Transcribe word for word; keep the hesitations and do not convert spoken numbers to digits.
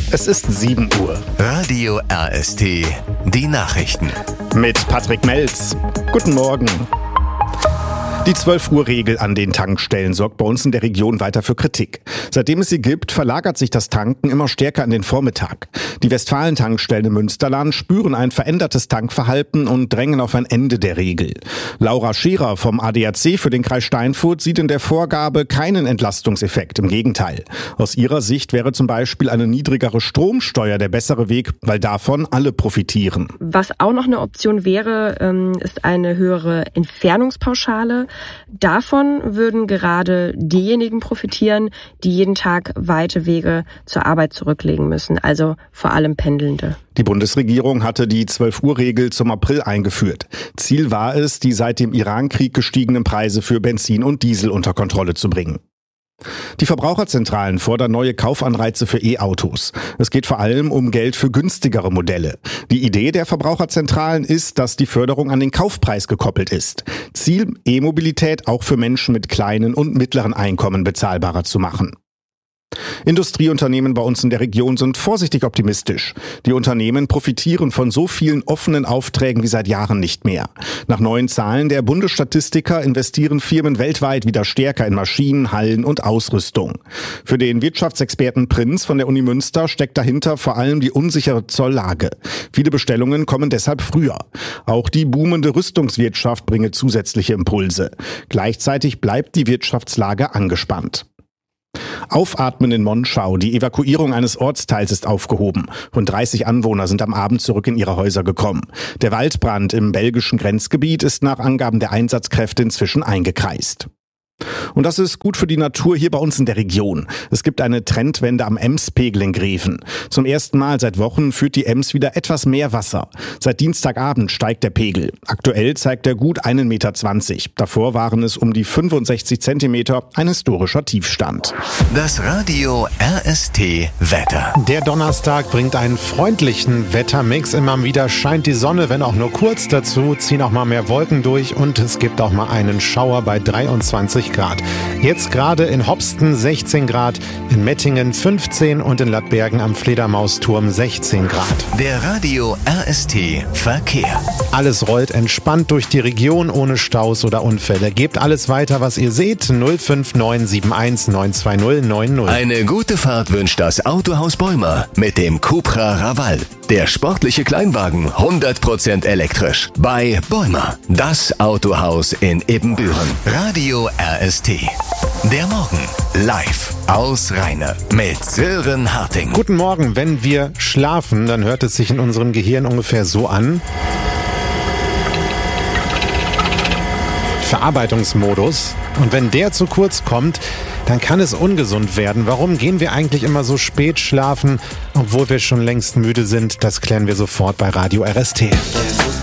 Es ist sieben Uhr. Radio R S T, die Nachrichten. Mit Patrick Melz. Guten Morgen. Die zwölf-Uhr-Regel an den Tankstellen sorgt bei uns in der Region weiter für Kritik. Seitdem es sie gibt, verlagert sich das Tanken immer stärker an den Vormittag. Die Westfalen-Tankstellen im Münsterland spüren ein verändertes Tankverhalten und drängen auf ein Ende der Regel. Laura Scherer vom A D A C für den Kreis Steinfurt sieht in der Vorgabe keinen Entlastungseffekt, im Gegenteil. Aus ihrer Sicht wäre zum Beispiel eine niedrigere Stromsteuer der bessere Weg, weil davon alle profitieren. Was auch noch eine Option wäre, ist eine höhere Entfernungspauschale. Davon würden gerade diejenigen profitieren, die jeden Tag weite Wege zur Arbeit zurücklegen müssen, also vor allem Pendelnde. Die Bundesregierung hatte die zwölf-Uhr-Regel zum April eingeführt. Ziel war es, die seit dem Irankrieg gestiegenen Preise für Benzin und Diesel unter Kontrolle zu bringen. Die Verbraucherzentralen fordern neue Kaufanreize für E-Autos. Es geht vor allem um Geld für günstigere Modelle. Die Idee der Verbraucherzentralen ist, dass die Förderung an den Kaufpreis gekoppelt ist. Ziel, E-Mobilität auch für Menschen mit kleinen und mittleren Einkommen bezahlbarer zu machen. Industrieunternehmen bei uns in der Region sind vorsichtig optimistisch. Die Unternehmen profitieren von so vielen offenen Aufträgen wie seit Jahren nicht mehr. Nach neuen Zahlen der Bundesstatistiker investieren Firmen weltweit wieder stärker in Maschinen, Hallen und Ausrüstung. Für den Wirtschaftsexperten Prinz von der Uni Münster steckt dahinter vor allem die unsichere Zolllage. Viele Bestellungen kommen deshalb früher. Auch die boomende Rüstungswirtschaft bringe zusätzliche Impulse. Gleichzeitig bleibt die Wirtschaftslage angespannt. Aufatmen in Monschau. Die Evakuierung eines Ortsteils ist aufgehoben. Rund dreißig Anwohner sind am Abend zurück in ihre Häuser gekommen. Der Waldbrand im belgischen Grenzgebiet ist nach Angaben der Einsatzkräfte inzwischen eingekreist. Und das ist gut für die Natur hier bei uns in der Region. Es gibt eine Trendwende am Emspegel in Greven. Zum ersten Mal seit Wochen führt die Ems wieder etwas mehr Wasser. Seit Dienstagabend steigt der Pegel. Aktuell zeigt er gut einen Meter zwanzig. Davor waren es um die fünfundsechzig Zentimeter, ein historischer Tiefstand. Das Radio R S T Wetter. Der Donnerstag bringt einen freundlichen Wettermix. Immer wieder scheint die Sonne, wenn auch nur kurz. Dazu ziehen auch mal mehr Wolken durch und es gibt auch mal einen Schauer bei dreiundzwanzig Grad. Jetzt gerade in Hopsten sechzehn Grad, in Mettingen fünfzehn und in Lappbergen am Fledermausturm sechzehn Grad. Der Radio R S T Verkehr. Alles rollt entspannt durch die Region ohne Staus oder Unfälle. Gebt alles weiter, was ihr seht. null fünf neun sieben eins neun zwei null neun null. Eine gute Fahrt wünscht das Autohaus Bäumer mit dem Cupra Raval. Der sportliche Kleinwagen, hundert Prozent elektrisch. Bei Bäumer, das Autohaus in Ebenbüren. Radio R S T. Der Morgen live aus Rheine mit Sören Harting. Guten Morgen. Wenn wir schlafen, dann hört es sich in unserem Gehirn ungefähr so an. Verarbeitungsmodus. Und wenn der zu kurz kommt, dann kann es ungesund werden. Warum gehen wir eigentlich immer so spät schlafen, obwohl wir schon längst müde sind? Das klären wir sofort bei Radio R S T.